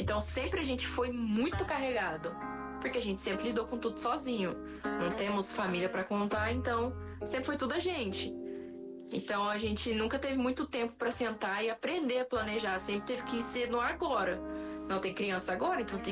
Então sempre a gente foi muito carregado, porque a gente sempre lidou com tudo sozinho. Não temos família para contar, então sempre foi tudo a gente. Então a gente nunca teve muito tempo para sentar e aprender a planejar, sempre teve que ser no agora. Não tem criança agora, então tem